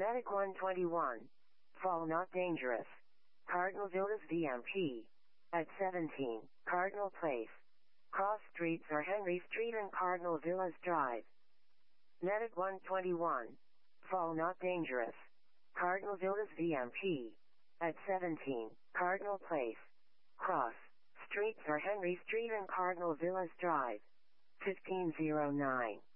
Medic 121. Fall not dangerous. Cardinal Villas VMP. At 17, Cardinal Place. Cross streets are Henry Street and Cardinal Villas Drive. Medic 121. Fall not dangerous. Cardinal Villas VMP. At 17, Cardinal Place. Cross streets are Henry Street and Cardinal Villas Drive. 1509.